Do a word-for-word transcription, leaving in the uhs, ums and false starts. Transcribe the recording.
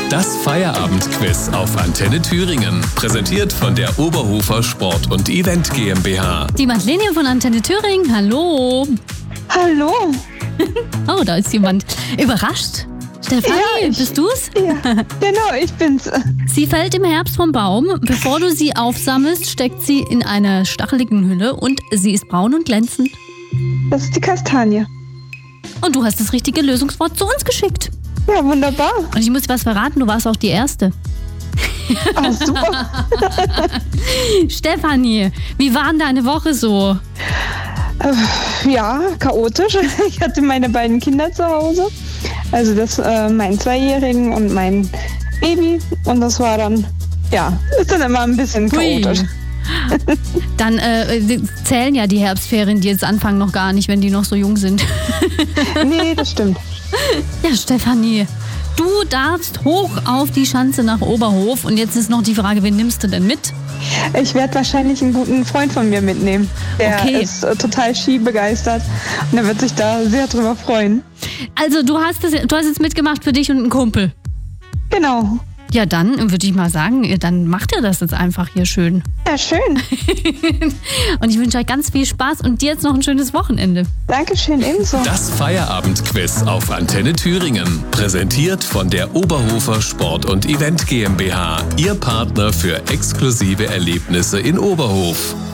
Das Feierabendquiz auf Antenne Thüringen. Präsentiert von der Oberhofer Sport- und Event GmbH. Die Madeleine von Antenne Thüringen, hallo. Hallo. Oh, da ist jemand überrascht. Stefanie, Ja, ich- bist du's? Ja, genau, ich bin's. Sie fällt im Herbst vom Baum. Bevor du sie aufsammelst, steckt sie in einer stacheligen Hülle und sie ist braun und glänzend. Das ist die Kastanie. Und du hast das richtige Lösungswort zu uns geschickt. Ja, wunderbar. Und ich muss dir was verraten, du warst auch die Erste. Ah, super. Stefanie, wie war denn deine Woche so? Äh, ja, chaotisch. Ich hatte meine beiden Kinder zu Hause. Also das, äh, meinen Zweijährigen und mein Baby. Und das war dann, ja, ist dann immer ein bisschen Hui. chaotisch. Dann äh, zählen ja die Herbstferien, die jetzt anfangen, noch gar nicht, wenn die noch so jung sind. Nee, das stimmt. Ja, Stefanie, du darfst hoch auf die Schanze nach Oberhof. Und jetzt ist noch die Frage, wen nimmst du denn mit? Ich werde wahrscheinlich einen guten Freund von mir mitnehmen. Der Okay. ist äh, total skibegeistert. Und er wird sich da sehr drüber freuen. Also du hast, das, du hast jetzt mitgemacht für dich und einen Kumpel. Genau. Ja, dann würde ich mal sagen, dann macht ihr das jetzt einfach hier schön. Ja, schön. Und ich wünsche euch ganz viel Spaß und dir jetzt noch ein schönes Wochenende. Dankeschön, ebenso. Das Feierabendquiz auf Antenne Thüringen. Präsentiert von der Oberhofer Sport- und Event GmbH. Ihr Partner für exklusive Erlebnisse in Oberhof.